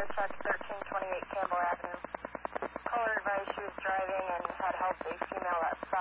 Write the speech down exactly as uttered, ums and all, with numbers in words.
fire truck, thirteen twenty-eight Campbell Avenue. Caller advised she was driving and had helped a female outside.